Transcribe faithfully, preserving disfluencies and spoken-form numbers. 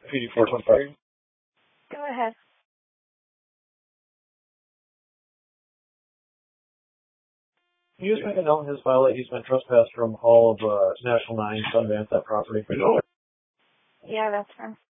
P D four twenty-five. Go ahead. Can you just make a note in his file that he's been trespassed from all of uh, National nine Sundance, that property? Yeah, that's fine.